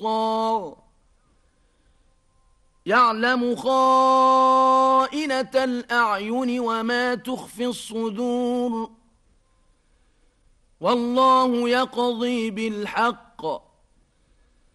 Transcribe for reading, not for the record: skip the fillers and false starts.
الطاغ يعلم خائنة الأعين وما تخفي الصدور والله يقضي بالحق